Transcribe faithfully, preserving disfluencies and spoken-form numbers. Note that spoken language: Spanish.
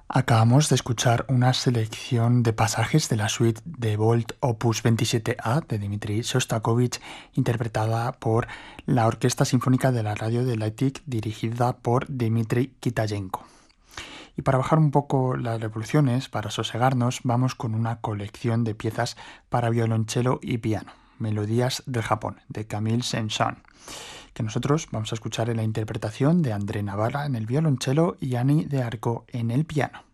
Acabamos de escuchar una selección de pasajes de la suite de Bolt Opus veintisiete A de Dmitri Shostakovich, interpretada por la Orquesta Sinfónica de la Radio de Leipzig, dirigida por Dmitri Kitayenko. Y para bajar un poco las revoluciones, para sosegarnos, vamos con una colección de piezas para violonchelo y piano, Melodías del Japón, de Camille Saint-Saëns, que nosotros vamos a escuchar en la interpretación de André Navarra en el violonchelo y Annie de Arco en el piano.